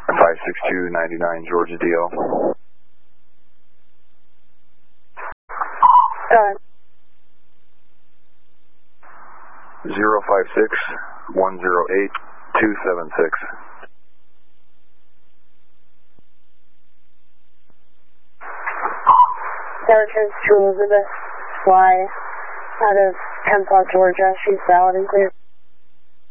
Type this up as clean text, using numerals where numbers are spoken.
56299 Georgia DL. 056-108-276. Returns to Elizabeth, fly out of Hempel, Georgia. She's valid and clear.